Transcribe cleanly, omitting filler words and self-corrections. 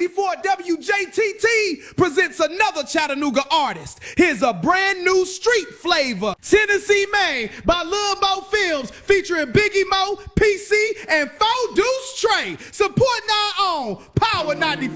94 WJTT presents another Chattanooga artist. Here's a brand new street flavor. Tennessee Maine by Lil Mo Films featuring Biggie Mo, PC, and 4 Deuce Trey. Supporting our own Power 94.